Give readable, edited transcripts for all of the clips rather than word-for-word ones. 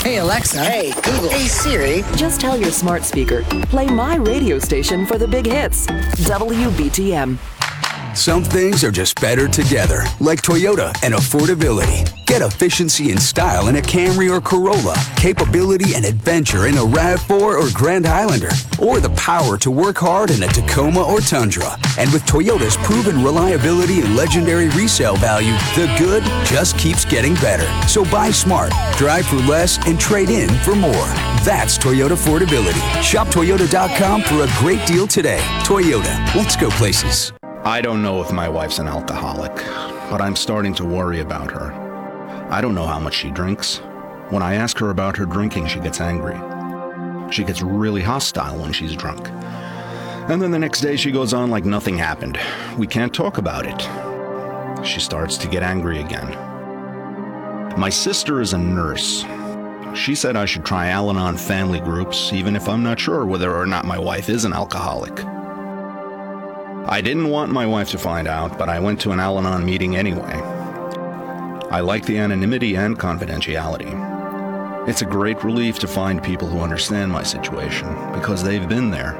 Hey, Alexa. Hey, Google. Hey, Siri. Just tell your smart speaker, play my radio station for the big hits. WBTM. Some things are just better together, like Toyota and affordability. Get efficiency and style in a Camry or Corolla, capability and adventure in a RAV4 or Grand Highlander, or the power to work hard in a Tacoma or Tundra. And with Toyota's proven reliability and legendary resale value, the good just keeps getting better. So buy smart, drive for less, and trade in for more. That's Toyota affordability. Shop Toyota.com for a great deal today. Toyota, let's go places. I don't know if my wife's an alcoholic, but I'm starting to worry about her. I don't know how much she drinks. When I ask her about her drinking, she gets angry. She gets really hostile when she's drunk. And then the next day she goes on like nothing happened. We can't talk about it. She starts to get angry again. My sister is a nurse. She said I should try Al-Anon family groups, even if I'm not sure whether or not my wife is an alcoholic. I didn't want my wife to find out, but I went to an Al-Anon meeting anyway. I like the anonymity and confidentiality. It's a great relief to find people who understand my situation, because they've been there.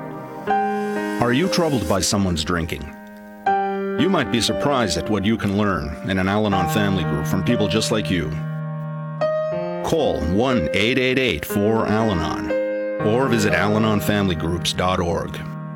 Are you troubled by someone's drinking? You might be surprised at what you can learn in an Al-Anon family group from people just like you. Call 1-888-4-ALANON or visit alanonfamilygroups.org.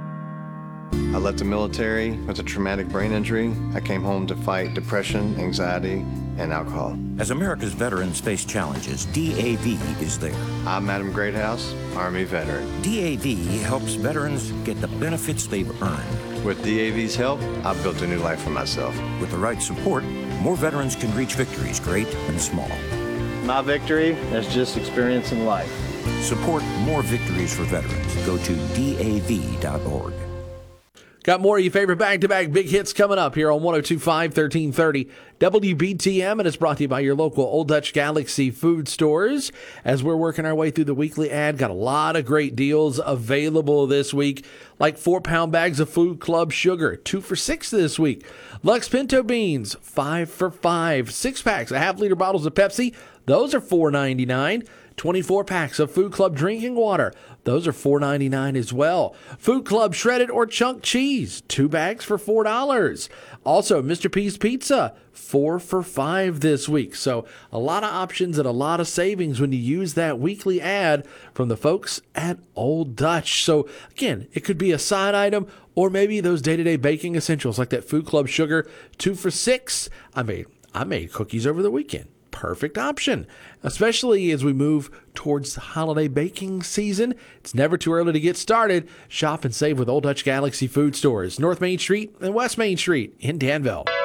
I left the military with a traumatic brain injury. I came home to fight depression, anxiety, and alcohol. As America's veterans face challenges, DAV is there. I'm Adam Greathouse, Army veteran. DAV helps veterans get the benefits they've earned. With DAV's help, I've built a new life for myself. With the right support, more veterans can reach victories, great and small. My victory is just experiencing life. Support more victories for veterans. Go to DAV.org. Got more of your favorite back-to-back big hits coming up here on 102.5, 1330 WBTM, and it's brought to you by your local Old Dutch Galaxy food stores. As we're working our way through the weekly ad, got a lot of great deals available this week, like 4-pound bags of Food Club sugar, 2 for $6 this week. Lux Pinto beans, 5 for $5. 6-packs of half-liter bottles of Pepsi, those are $4.99. 24 packs of Food Club drinking water. Those are $4.99 as well. Food Club shredded or chunk cheese, 2 bags for $4. Also, Mr. P's Pizza, 4 for $5 this week. So a lot of options and a lot of savings when you use that weekly ad from the folks at Old Dutch. So again, it could be a side item or maybe those day-to-day baking essentials like that Food Club sugar, 2 for $6. I made cookies over the weekend. Perfect option, especially as we move towards the holiday baking season. It's never too early to get started. Shop and save with Old Dutch Galaxy food stores, North Main Street and West Main Street in Danville.